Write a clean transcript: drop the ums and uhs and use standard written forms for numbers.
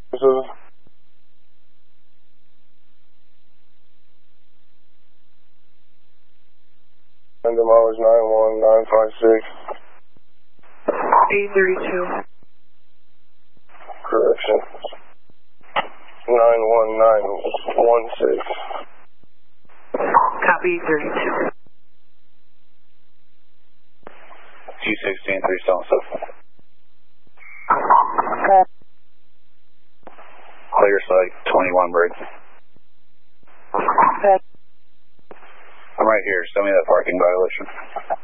Miles 91956. 832. Correction. 91916. Copy 32. T16, 377. Clear site, 21 birds. I'm right here. Send me that parking violation.